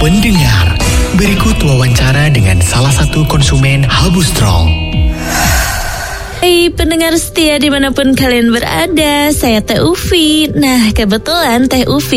Pendengar, berikut wawancara dengan salah satu konsumen Habu Strong. Hai pendengar setia dimanapun kalian berada, saya Teh Ufi. Nah kebetulan Teh Ufi